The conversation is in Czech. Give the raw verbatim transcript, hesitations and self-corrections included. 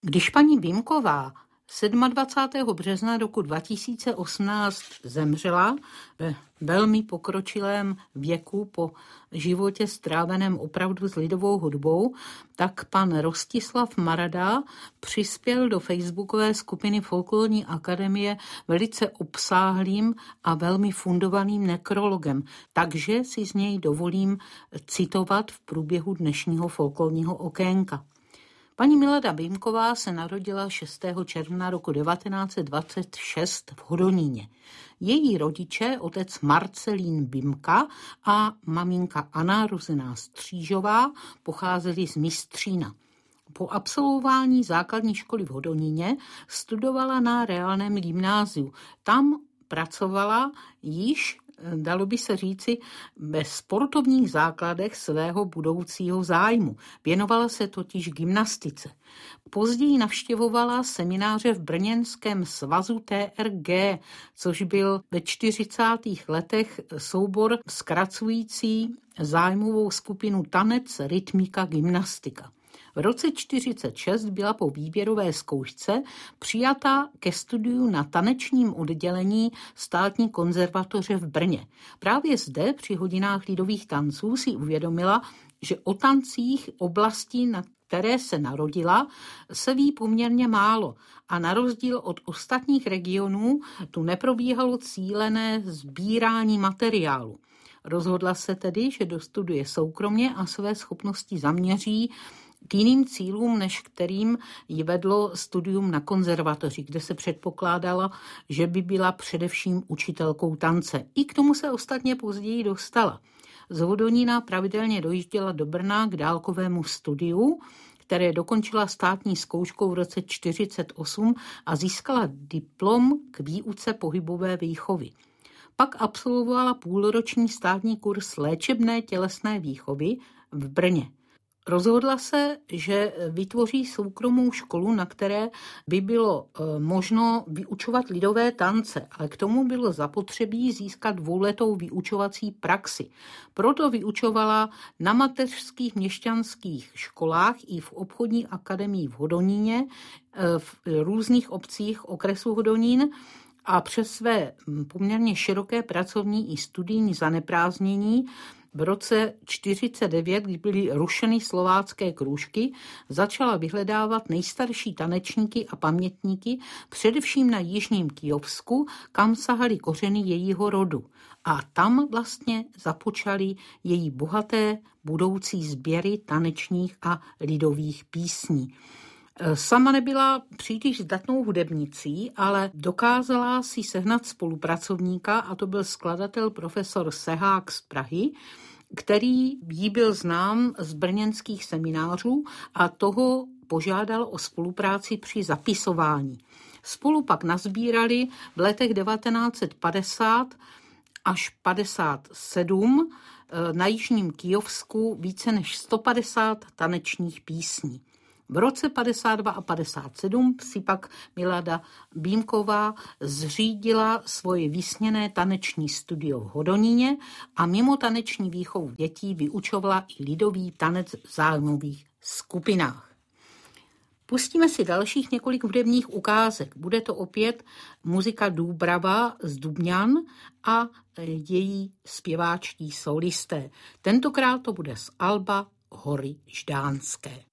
Když paní Bímková dvacátého sedmého března roku dva tisíce osmnáct zemřela ve velmi pokročilém věku po životě stráveném opravdu s lidovou hudbou, tak pan Rostislav Marada přispěl do facebookové skupiny Folklorní akademie velice obsáhlým a velmi fundovaným nekrologem, takže si z něj dovolím citovat v průběhu dnešního folklorního okénka. Paní Milada Bímková se narodila šestého června roku devatenáct set dvacet šest v Hodoníně. Její rodiče, otec Marcelín Bímka a maminka Anna rozená Střížová, pocházeli z Mistřína. Po absolvování základní školy v Hodoníně studovala na reálném gymnáziu. Tam pracovala již, dalo by se říci, ve sportovních základech svého budoucího zájmu. Věnovala se totiž gymnastice. Později navštěvovala semináře v brněnském svazu T R G, což byl ve čtyřicátých letech soubor zkracující zájmovou skupinu tanec, rytmika, gymnastika. V roce čtyřicet šest byla po výběrové zkoušce přijata ke studiu na tanečním oddělení Státní konzervatoře v Brně. Právě zde při hodinách lidových tanců si uvědomila, že o tancích oblasti, na které se narodila, se ví poměrně málo a na rozdíl od ostatních regionů tu neprobíhalo cílené sbírání materiálu. Rozhodla se tedy, že dostuduje soukromně a své schopnosti zaměří k jiným cílům, než kterým ji vedlo studium na konzervatoři, kde se předpokládala, že by byla především učitelkou tance. I k tomu se ostatně později dostala. Z Hodonína pravidelně dojížděla do Brna k dálkovému studiu, které dokončila státní zkouškou v roce čtyřicet osm a získala diplom k výuce pohybové výchovy. Pak absolvovala půlroční státní kurz léčebné tělesné výchovy v Brně. Rozhodla se, že vytvoří soukromou školu, na které by bylo možno vyučovat lidové tance, ale k tomu bylo zapotřebí získat dvouletou vyučovací praxi. Proto vyučovala na mateřských měšťanských školách i v obchodní akademii v Hodoníně, v různých obcích okresu Hodonín, a přes své poměrně široké pracovní i studijní zaneprázdnění v roce čtyřicet devět, kdy byly rušeny slovácké krůžky, začala vyhledávat nejstarší tanečníky a pamětníky, především na jižním Kyjovsku, kam sahaly kořeny jejího rodu. A tam vlastně započaly její bohaté budoucí sběry tanečních a lidových písní. Sama nebyla příliš zdatnou hudebnicí, ale dokázala si sehnat spolupracovníka, a to byl skladatel profesor Sehák z Prahy, který jí byl znám z brněnských seminářů a toho požádal o spolupráci při zapisování. Spolu pak nazbírali v letech devatenáct set padesát až padesát sedm na jižním Kyjovsku více než sto padesát tanečních písní. V roce padesát dva a padesát sedm si pak Milada Bímková zřídila svoje vysněné taneční studio v Hodoníně a mimo taneční výchovu dětí vyučovala i lidový tanec v zájmových skupinách. Pustíme si dalších několik hudebních ukázek. Bude to opět muzika Dúbrava z Dubňan a její zpěváčtí solisté. Tentokrát to bude z alba Hory ždánské.